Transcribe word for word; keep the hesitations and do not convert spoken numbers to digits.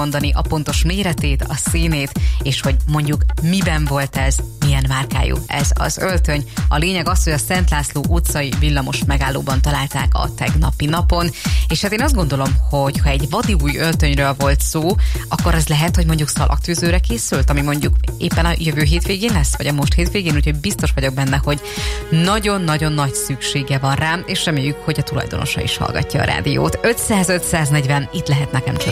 mondani a pontos méretét, a színét, és hogy mondjuk miben volt ez, milyen márkájú ez az öltöny. A lényeg az, hogy a Szent László utcai villamos megállóban találták a tegnapi napon, és hát én azt gondolom, hogy ha egy vadi új öltönyről volt szó, akkor az lehet, hogy mondjuk szalagtűzőre készült, ami mondjuk éppen a jövő hétvégén lesz, vagy a most hétvégén, úgyhogy biztos vagyok benne, hogy nagyon-nagyon nagy szüksége van rám, és reméljük, hogy a tulajdonosa is hallgatja a rádiót. ötszáz ötszáznegyven, itt lehet nekem csak